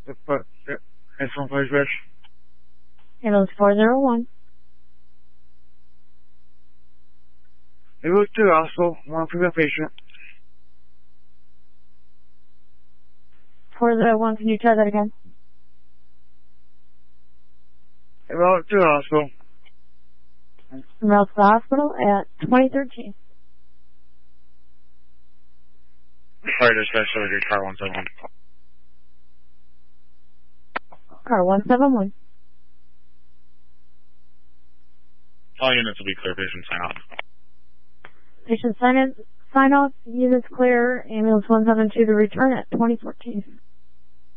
Next one, please, Rich. Ambulance 401. They moved to the hospital. One female patient. 401, can you try that again? They moved to the hospital. Route to the hospital at 2013. Sorry, dispatch, so we car 171. Car 171. All units will be clear. Patient sign off. Patient sign off. Units clear. Ambulance 172 to return at 2014.